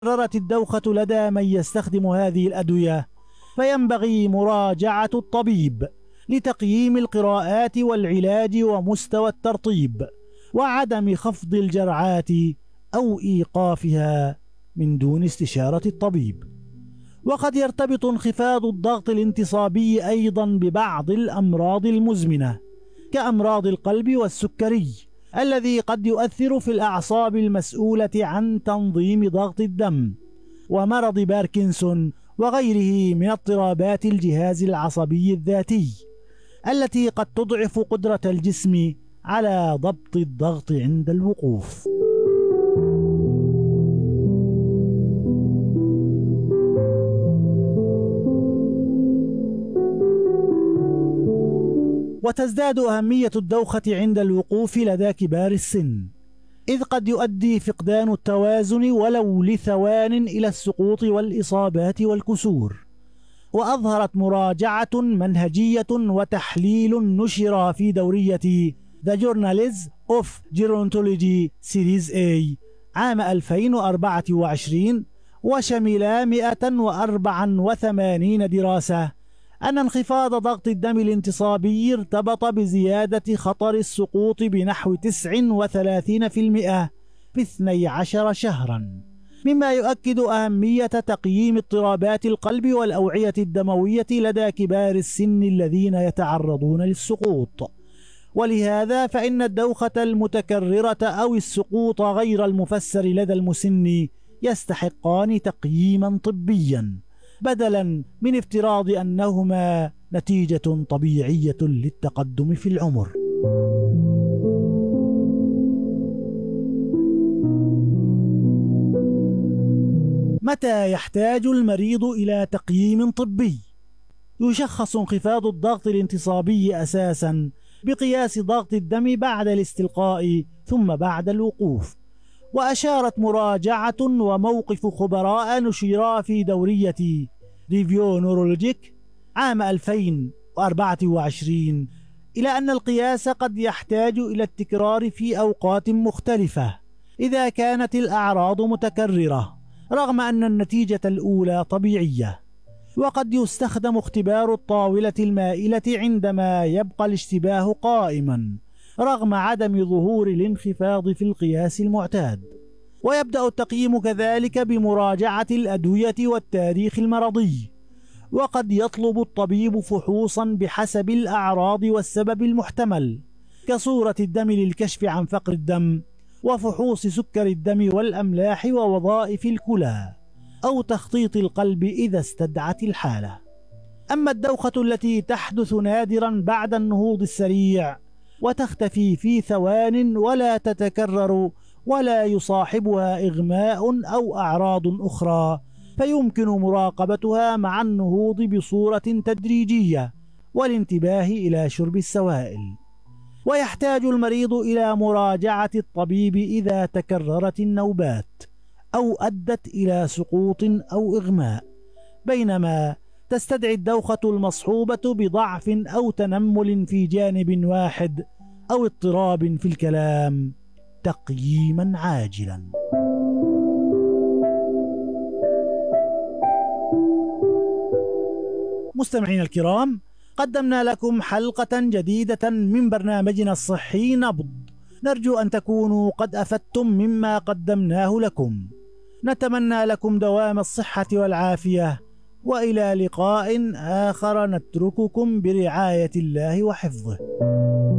تكررت الدوخة لدى من يستخدم هذه الأدوية، فينبغي مراجعة الطبيب لتقييم القراءات والعلاج ومستوى الترطيب، وعدم خفض الجرعات أو إيقافها من دون استشارة الطبيب. وقد يرتبط انخفاض الضغط الانتصابي أيضا ببعض الأمراض المزمنة كأمراض القلب والسكري، الذي قد يؤثر في الأعصاب المسؤولة عن تنظيم ضغط الدم، ومرض باركنسون وغيره من اضطرابات الجهاز العصبي الذاتي التي قد تضعف قدرة الجسم على ضبط الضغط عند الوقوف. وتزداد أهمية الدوخة عند الوقوف لدى كبار السن، إذ قد يؤدي فقدان التوازن ولو لثوان إلى السقوط والإصابات والكسور. وأظهرت مراجعة منهجية وتحليل نشر في دورية The Journals of Gerontology Series A عام 2024 وشمل 184 دراسة أن انخفاض ضغط الدم الانتصابي ارتبط بزيادة خطر السقوط بنحو 39% في 12 شهرا، مما يؤكد أهمية تقييم اضطرابات القلب والأوعية الدموية لدى كبار السن الذين يتعرضون للسقوط. ولهذا فإن الدوخة المتكررة أو السقوط غير المفسر لدى المسن يستحقان تقييما طبيا، بدلا من افتراض أنهما نتيجة طبيعية للتقدم في العمر. متى يحتاج المريض إلى تقييم طبي؟ يشخص انخفاض الضغط الانتصابي أساسا بقياس ضغط الدم بعد الاستلقاء ثم بعد الوقوف. وأشارت مراجعة وموقف خبراء نشرا في دورية ريفيو نورولوجيك عام 2024 إلى أن القياس قد يحتاج إلى التكرار في أوقات مختلفة إذا كانت الأعراض متكررة، رغم أن النتيجة الأولى طبيعية. وقد يستخدم اختبار الطاولة المائلة عندما يبقى الاشتباه قائما رغم عدم ظهور الانخفاض في القياس المعتاد. ويبدأ التقييم كذلك بمراجعة الأدوية والتاريخ المرضي، وقد يطلب الطبيب فحوصا بحسب الأعراض والسبب المحتمل كصورة الدم للكشف عن فقر الدم، وفحوص سكر الدم والأملاح ووظائف الكلى، أو تخطيط القلب إذا استدعت الحالة. أما الدوخة التي تحدث نادرا بعد النهوض السريع وتختفي في ثوان ولا تتكرر ولا يصاحبها إغماء أو أعراض أخرى، فيمكن مراقبتها مع النهوض بصورة تدريجية والانتباه إلى شرب السوائل. ويحتاج المريض إلى مراجعة الطبيب إذا تكررت النوبات أو أدت إلى سقوط أو إغماء، بينما تستدعي الدوخة المصحوبة بضعف أو تنمل في جانب واحد أو اضطراب في الكلام تقييما عاجلا. مستمعين الكرام، قدمنا لكم حلقة جديدة من برنامجنا الصحي نبض، نرجو أن تكونوا قد أفدتم مما قدمناه لكم. نتمنى لكم دوام الصحة والعافية، وإلى لقاء آخر نترككم برعاية الله وحفظه.